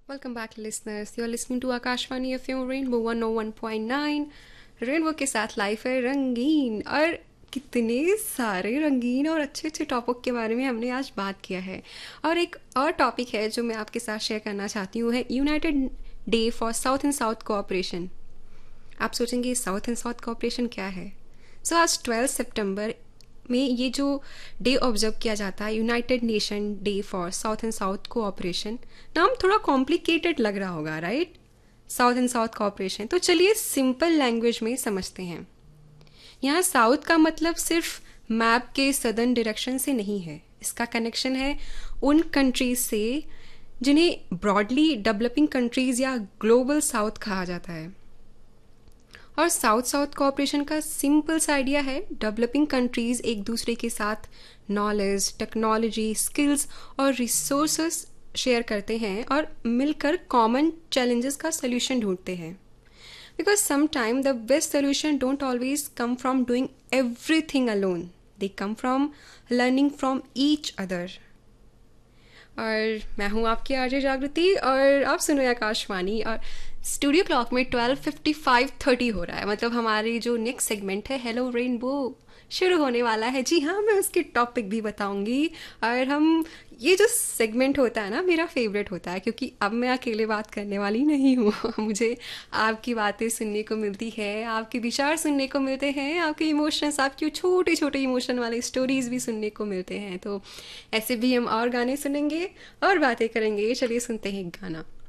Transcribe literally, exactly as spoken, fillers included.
Welcome back, listeners. You're listening to Akashvani F M Rainbow one oh one point nine. Rainbow के साथ life है रंगीन और कितने सारे रंगीन और अच्छे अच्छे टॉपिक के बारे में हमने आज बात किया है। और एक और टॉपिक है जो मैं आपके साथ शेयर करना चाहती हूँ है United day for south and south cooperation. आप सोचेंगे साउथ एंड साउथ कोऑपरेशन क्या है। सो so, आज ट्वेल्थ सितंबर में ये जो डे ऑब्जर्व किया जाता है United nation day for south and south cooperation, नाम थोड़ा कॉम्प्लिकेटेड लग रहा होगा, right? South and south cooperation. तो चलिए सिंपल लैंग्वेज में समझते हैं। यहाँ साउथ का मतलब सिर्फ मैप के सदर्न डायरेक्शन से नहीं है, इसका कनेक्शन है उन कंट्रीज से जिन्हें ब्रॉडली डेवलपिंग कंट्रीज या ग्लोबल साउथ कहा जाता है। और साउथ साउथ कोऑपरेशन का सिंपल सा आइडिया है डेवलपिंग कंट्रीज एक दूसरे के साथ नॉलेज, टेक्नोलॉजी, स्किल्स और रिसोर्सेस शेयर करते हैं और मिलकर कॉमन चैलेंजेस का सोल्यूशन ढूंढते हैं। Because sometime the best solution don't always come from doing everything alone, they come from learning from each other. और मैं हूँ आपकी आरजे जागृति और आप सुनो आकाशवाणी। और स्टूडियो क्लॉक में ट्वेल्व फिफ्टी फाइव थर्टी हो रहा है, मतलब हमारी जो नेक्स्ट सेगमेंट है हेलो रेनबो शुरू होने वाला है। जी हाँ, मैं उसके टॉपिक भी बताऊंगी। और हम ये जो सेगमेंट होता है ना, मेरा फेवरेट होता है क्योंकि अब मैं अकेले बात करने वाली नहीं हूँ मुझे आपकी बातें सुनने को मिलती है, आपके विचार सुनने को मिलते हैं, आपके इमोशंस, आपके छोटे छोटे इमोशन वाले स्टोरीज भी सुनने को मिलते हैं। तो ऐसे भी हम और गाने सुनेंगे और बातें करेंगे। चलिए सुनते हैं एक गाना।